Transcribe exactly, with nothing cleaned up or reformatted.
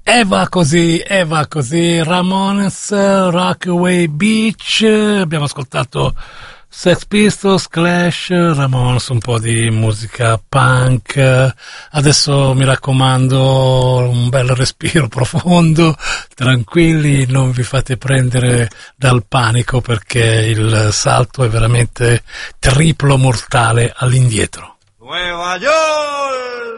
E va così, e va così. Ramones, Rockaway Beach, abbiamo ascoltato Sex Pistols, Clash, Ramones, un po' di musica punk. Adesso mi raccomando, un bel respiro profondo, tranquilli, non vi fate prendere dal panico perché il salto è veramente triplo mortale all'indietro. Nueva York!